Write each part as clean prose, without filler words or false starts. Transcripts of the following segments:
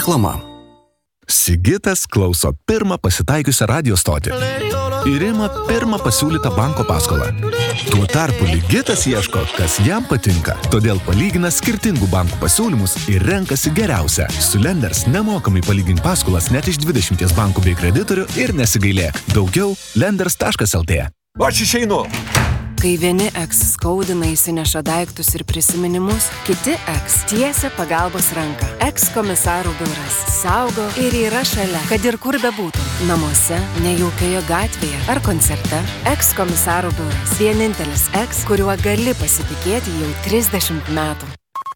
Reklama. Sigitas klauso pirmą pasitaikiusią radio stotį ir ima pirmą pasiūlytą banko paskolą. Tuo tarpu Ligitas ieško, kas jam patinka, todėl palygina skirtingų bankų pasiūlymus ir renkasi geriausią. Su Lenders nemokamai palygink paskolas net iš 20 bankų bei kreditorių ir nesigailėk. Daugiau lenders.lt. Aš išeinu! Kai vieni eks skaudina įsineša daiktus ir prisiminimus, kiti eks tiesia pagalbos ranką. Eks komisarų biuras saugo ir yra šalia, kad ir kur bebūtų. Namuose, nejaukioje gatvėje ar koncerte. Eks komisarų biuras. Vienintelis eks, kuriuo gali pasitikėti jau 30 metų.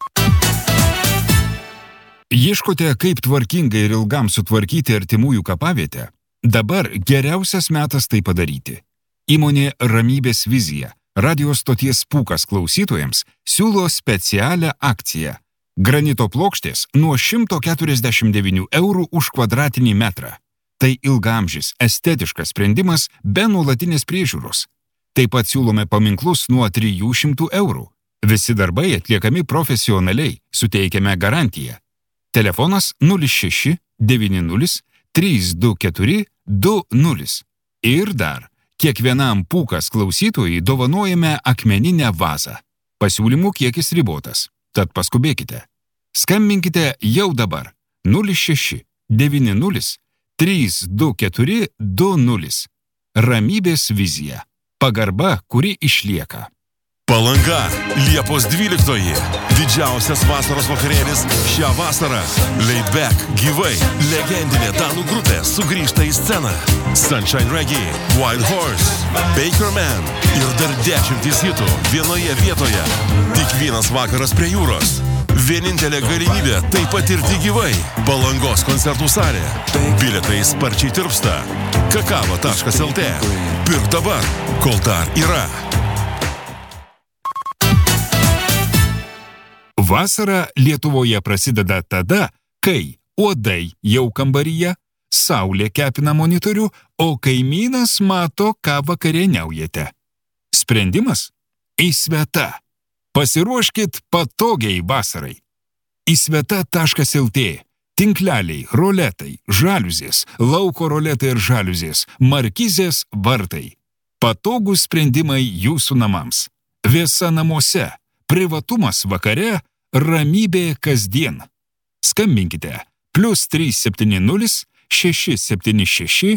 Ieškote, kaip tvarkingai ir ilgam sutvarkyti artimųjų kapavietę? Dabar geriausias metas tai padaryti. Įmonė Ramybės vizija, radio stoties Pūkas klausytojams, siūlo specialią akciją. Granito plokštės nuo 149 eurų už kvadratinį metrą. Tai ilgaamžis, estetiškas sprendimas be nuolatinės priežiūros. Taip pat siūlome paminklus nuo 300 eurų. Visi darbai atliekami profesionaliai, suteikiame garantiją. Telefonas 06 90 324 20. Ir dar. Kiekvienam Pūkas klausytojui dovanojame akmeninę vazą. Pasiūlymų kiekis ribotas, tad paskubėkite. Skambinkite jau dabar 06 90 324 20. Ramybės vizija. Pagarba, kuri išlieka. Palanga, Liepos 12. Didžiausias vasaros vakarėlis šią vasarą. Laid Back, gyvai, legendinė danų grupė sugrįžta į sceną. Sunshine Reggae, Wild Horse, Baker Man ir dar 10 hitų vienoje vietoje. Tik vienas vakaras prie jūros. Vienintelė galimybė tai patirti gyvai. Palangos koncertų salė. Bilietai sparčiai tirpsta. kakava.lt. Pirk dabar, kol dar yra. Vasara Lietuvoje prasideda tada, kai uodai jau kambaryje, saulė kepina monitorių, o kaimynas mato, ką vakarieniaujate. Sprendimas? Įsveta. Pasiruoškit patogiai vasarai. Įsveta.lt. Tinkleliai, roletai, žaliuzės, lauko roletai ir žaliuzės, markizės vartai. Patogūs sprendimai jūsų namams. Vėsa namuose, privatumas vakare, ramybė kasdien. Skambinkite +370 676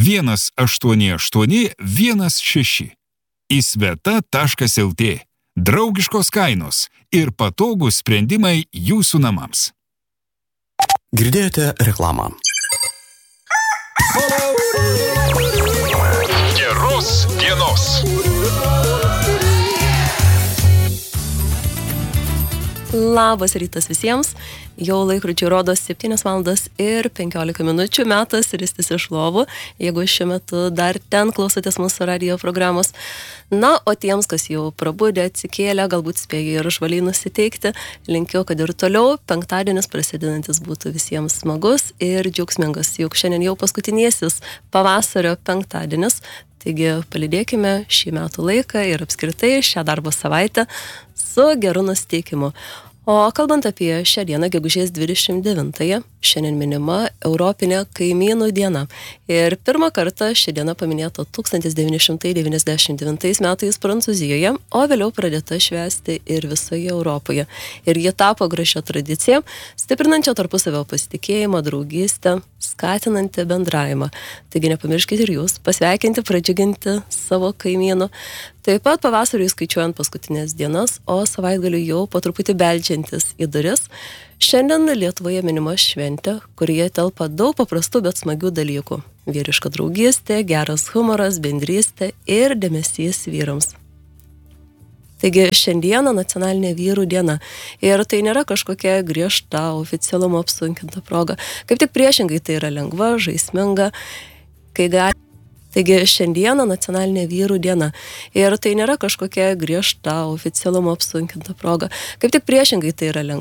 188 16. Įsveta.lt. Draugiškos kainos ir patogūs sprendimai jūsų namams. Girdėjote reklamą. Geros dienos. Labas rytas visiems. Jau laikrodžiai rodo 7:15 metas ristis iš lovų, jeigu šiuo metu dar ten klausotės mūsų radio programos. Na, o tiems, kas jau prabudė, atsikėlė, galbūt spėjo ir žvaliai nusiteikti, linkiu, kad ir toliau penktadienis prasidedantis būtų visiems smagus ir džiaugsmingas. Juk šiandien jau paskutiniesis pavasario penktadienis, taigi palydėkime šį metų laiką ir apskritai šią darbo savaitę su geru nusiteikimu. O kalbant apie šią dieną, gegužės 29-ąją, šiandien minima Europinė kaimynų diena. Ir pirmą kartą ši diena paminėta 1999 metais Prancūzijoje, o vėliau pradėta švęsti ir visoje Europoje. Ir ji tapo gražia tradicija, stiprinančia tarpusavio pasitikėjimą, draugystę, skatinanti bendravimą. Taigi nepamirškite ir jūs pasveikinti, pradžiuginti savo kaimynų. Taip pat pavasariui skaičiuojant paskutinės dienas, o savaitgaliu jau po truputį beldžiantis į duris. Šiandien Lietuvoje minima šventė, kurioje telpa daug paprastų, bet smagių dalykų. Vyriška draugystė, geras humoras, bendrystė ir dėmesys vyrams. Taigi šiandieną nacionalinė vyrų diena. Ir tai nėra kažkokia griežta, oficialumo apsunkinta proga. Kaip tik priešingai tai yra lengva, žaisminga, kai gali. Taigi šiandieną nacionalinė vyrų diena. Ir tai nėra kažkokia griežta, oficialumo apsunkinta proga. Kaip tik priešingai tai yra lengva.